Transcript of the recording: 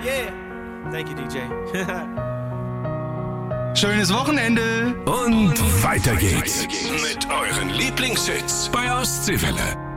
Yeah. Thank you, DJ. Schönes Wochenende. Und weiter geht's mit euren Lieblingshits bei Ostseewelle.